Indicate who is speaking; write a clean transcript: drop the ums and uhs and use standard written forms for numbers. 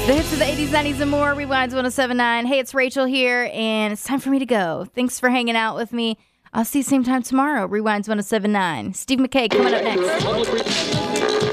Speaker 1: The hits of the 80s, 90s, and more. Rewinds 1079. Hey, it's Rachel here, and it's time for me to go. Thanks for hanging out with me. I'll see you same time tomorrow. Rewinds 1079. Steve McKay coming up next.